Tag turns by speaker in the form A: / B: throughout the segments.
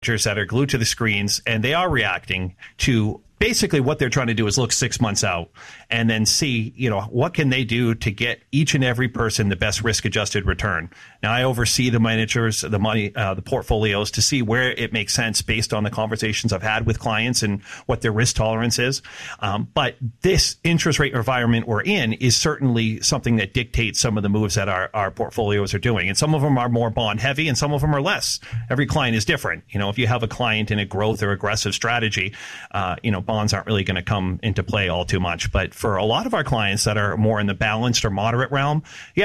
A: that are glued to the screens, and they are reacting to basically what they're trying to do is look 6 months out and then see, what can they do to get each and every person the best risk-adjusted return. Now, I oversee the managers, the money, the portfolios to see where it makes sense based on the conversations I've had with clients and what their risk tolerance is. But this interest rate environment we're in is certainly something that dictates some of the moves that our portfolios are doing. And some of them are more bond heavy and some of them are less. Every client is different. If you have a client in a growth or aggressive strategy, bonds aren't really going to come into play all too much. But for a lot of our clients that are more in the balanced or moderate realm,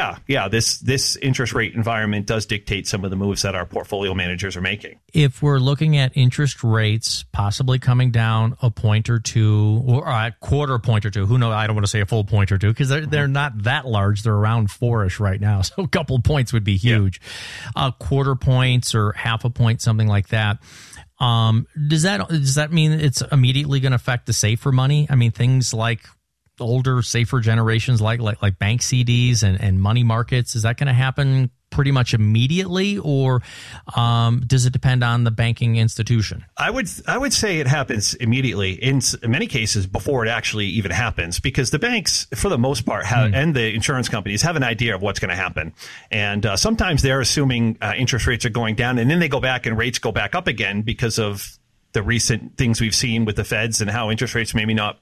A: this interest rate environment does dictate some of the moves that our portfolio managers are making.
B: If we're looking at interest rates possibly coming down a point or two, or a quarter point or two, who knows? I don't want to say a full point or two because they're not that large. They're around 4-ish right now. So a couple points would be huge. Yeah. Quarter points or half a point, something like that. Does that mean it's immediately going to affect the safer money? I mean, things like older, safer generations like bank CDs and money markets, is that going to happen pretty much immediately, or does it depend on the banking institution? I would
A: say it happens immediately in many cases before it actually even happens, because the banks, for the most part, and the insurance companies have an idea of what's going to happen. And sometimes they're assuming interest rates are going down, and then they go back and rates go back up again because of the recent things we've seen with the Feds and how interest rates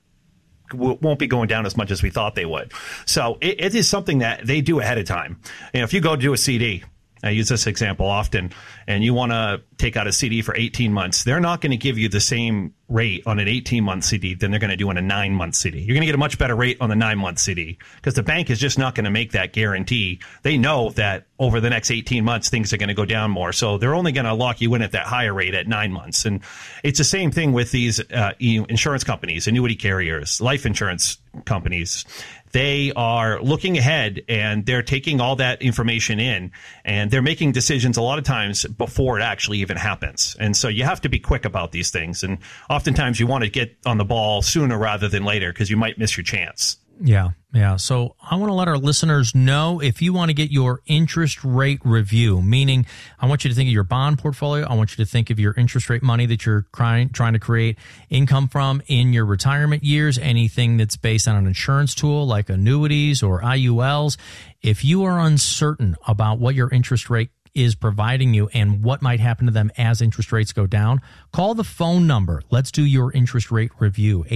A: won't be going down as much as we thought they would. So it is something that they do ahead of time. If you go do a CD, I use this example often, and you want to take out a CD for 18 months, they're not going to give you the same rate on an 18-month CD than they're going to do on a 9-month CD. You're going to get a much better rate on the 9-month CD because the bank is just not going to make that guarantee. They know that over the next 18 months, things are going to go down more. So they're only going to lock you in at that higher rate at 9 months. And it's the same thing with these insurance companies, annuity carriers, life insurance companies. They are looking ahead and they're taking all that information in and they're making decisions a lot of times before it actually even happens. And so you have to be quick about these things. And oftentimes you want to get on the ball sooner rather than later because you might miss your chance.
B: Yeah. So I want to let our listeners know, if you want to get your interest rate review, meaning I want you to think of your bond portfolio. I want you to think of your interest rate money that you're trying to create income from in your retirement years, anything that's based on an insurance tool like annuities or IULs. If you are uncertain about what your interest rate is providing you and what might happen to them as interest rates go down, call the phone number. Let's do your interest rate review.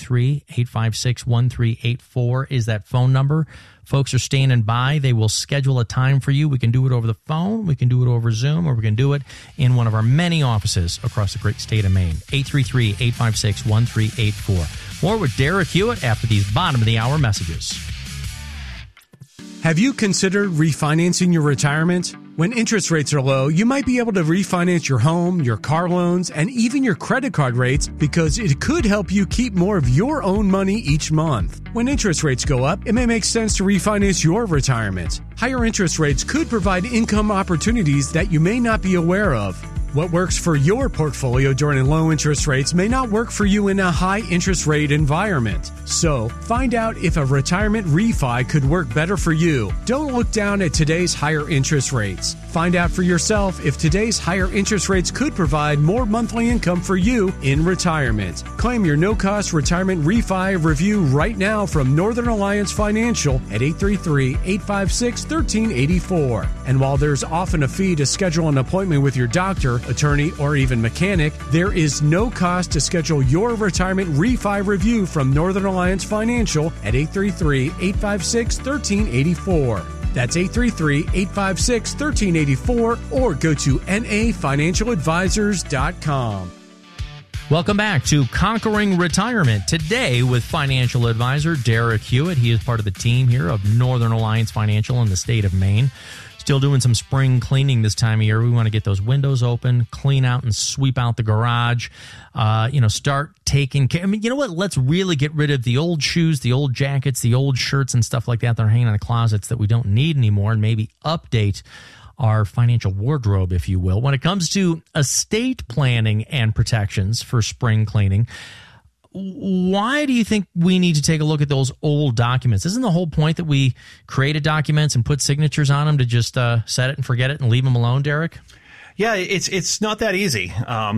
B: 833-856-1384 is that phone number. Folks are standing by. They will schedule a time for you. We can do it over the phone, we can do it over Zoom, or we can do it in one of our many offices across the great state of Maine. 833-856-1384. More with Derek Hewitt after these bottom of the hour messages.
C: Have you considered refinancing your retirement? When interest rates are low, you might be able to refinance your home, your car loans, and even your credit card rates because it could help you keep more of your own money each month. When interest rates go up, it may make sense to refinance your retirement. Higher interest rates could provide income opportunities that you may not be aware of. What works for your portfolio during low interest rates may not work for you in a high interest rate environment. So, find out if a retirement refi could work better for you. Don't look down at today's higher interest rates. Find out for yourself if today's higher interest rates could provide more monthly income for you in retirement. Claim your no-cost retirement refi review right now from Northern Alliance Financial at 833-856-1384. And while there's often a fee to schedule an appointment with your doctor, attorney, or even mechanic, there is no cost to schedule your retirement refi review from Northern Alliance Financial at 833-856-1384. That's 833-856-1384, or go to nafinancialadvisors.com.
B: Welcome back to Conquering Retirement. Today with financial advisor Derek Hewitt. He is part of the team here of Northern Alliance Financial in the state of Maine. Still doing some spring cleaning this time of year. We want to get those windows open, clean out and sweep out the garage, start taking care. I mean, you know what? Let's really get rid of the old shoes, the old jackets, the old shirts and stuff like that that are hanging in the closets that we don't need anymore, and maybe update our financial wardrobe, if you will. When it comes to estate planning and protections for spring cleaning, why do you think we need to take a look at those old documents? Isn't the whole point that we created documents and put signatures on them to just set it and forget it and leave them alone, Derek?
A: Yeah, it's not that easy.